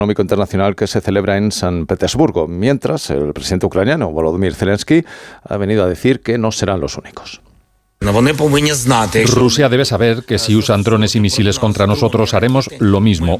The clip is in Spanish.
Económico Internacional que se celebra en San Petersburgo, mientras el presidente ucraniano Volodymyr Zelensky ha venido a decir que no serán los únicos. Rusia debe saber que si usan drones y misiles contra nosotros haremos lo mismo.